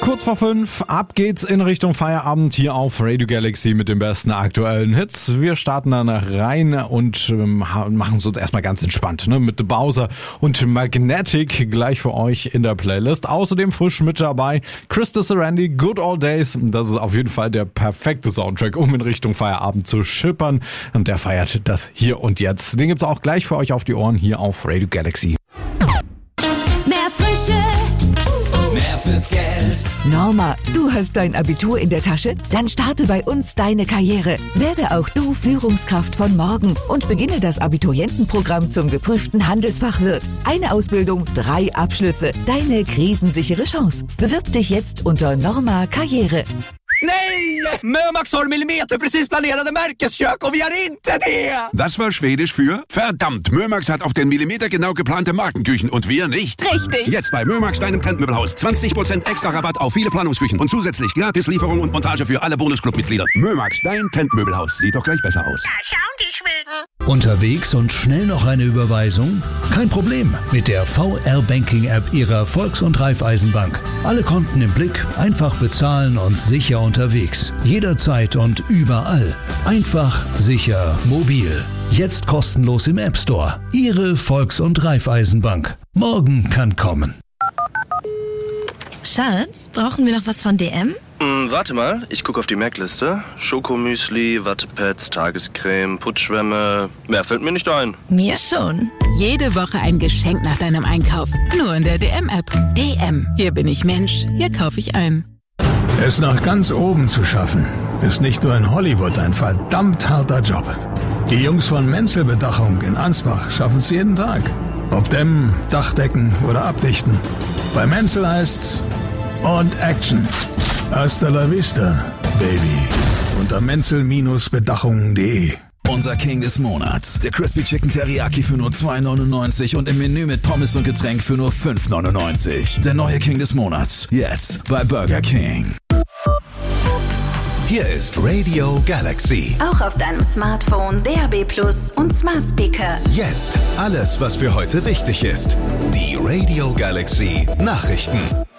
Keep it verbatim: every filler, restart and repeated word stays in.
Kurz vor fünf, ab geht's in Richtung Feierabend hier auf Radio Galaxy mit den besten aktuellen Hits. Wir starten dann rein und ähm, machen es uns erstmal ganz entspannt, ne? Mit The Bowser und Magnetic gleich für euch in der Playlist. Außerdem frisch mit dabei Krista Sarandon, Good Old Days. Das ist auf jeden Fall der perfekte Soundtrack, um in Richtung Feierabend zu schippern. Und der feiert das hier und jetzt. Den gibt's auch gleich für euch auf die Ohren hier auf Radio Galaxy. Mehr Frische, mehr fürs Geld. Norma, du hast dein Abitur in der Tasche? Dann starte bei uns deine Karriere. Werde auch du Führungskraft von morgen und beginne das Abiturientenprogramm zum geprüften Handelsfachwirt. Eine Ausbildung, drei Abschlüsse. Deine krisensichere Chance. Bewirb dich jetzt unter Norma Karriere. Nej! Mömax har millimeter precis planerade Märkeskök och vi har inte det! Das war Schwedisch für verdammt, Mömax hat auf den Millimeter genau geplante Markenküchen und wir nicht. richtig. Jetzt bei Mömax, deinem Trendmöbelhaus. zwanzig Prozent extra Rabatt auf viele Planungsküchen und zusätzlich gratis Lieferung und Montage für alle Bonusclub-Mitglieder. Mömax, dein Trendmöbelhaus. Sieht doch gleich besser aus. Da schauen die Schweden. Unterwegs und schnell noch eine Überweisung? Kein Problem mit der V R-Banking-App Ihrer Volks- und Raiffeisenbank. Alle Konten im Blick, einfach bezahlen und sicher unterwegs. Jederzeit und überall. Einfach, sicher, mobil. Jetzt kostenlos im App Store. Ihre Volks- und Raiffeisenbank. Morgen kann kommen. Schatz, brauchen wir noch was von D M? Hm, warte mal, ich gucke auf die Merkliste. Schokomüsli, Wattepads, Tagescreme, Putzschwämme. Mehr fällt mir nicht ein. Mir schon. Jede Woche ein Geschenk nach deinem Einkauf. Nur in der D M-App. D M. Hier bin ich Mensch. Hier kaufe ich ein. Es nach ganz oben zu schaffen, ist nicht nur in Hollywood ein verdammt harter Job. Die Jungs von Menzel Bedachung in Ansbach schaffen es jeden Tag. Ob dämmen, Dachdecken oder abdichten. Bei Menzel heißt's und Action. Hasta la vista, Baby. Unter menzel Bedachung punkt de. Unser King des Monats. Der Crispy Chicken Teriyaki für nur zwei neunundneunzig und im Menü mit Pommes und Getränk für nur fünf neunundneunzig. Der neue King des Monats. Jetzt bei Burger King. Hier ist Radio Galaxy. Auch auf deinem Smartphone, D A B Plus und Smart Speaker. Jetzt alles, was für heute wichtig ist. Die Radio Galaxy Nachrichten.